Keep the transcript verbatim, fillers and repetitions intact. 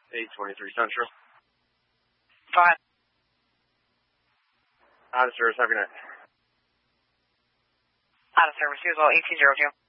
eight twenty-three Central. Five. Out of service, have a good night. Out of service, you as well, eighteen zero two.